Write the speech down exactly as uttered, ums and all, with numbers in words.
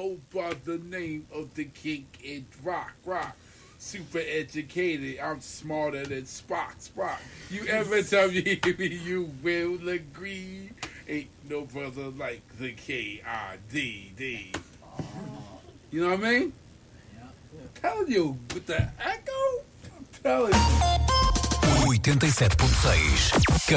go by the name of the king in rock, rock. Super educated, I'm smarter than Spock, Spock. You ever tell me you will agree? Ain't no brother like the K I D D. You know what I mean? I'm telling you, with the echo, I'm telling you. oitenta e sete ponto seis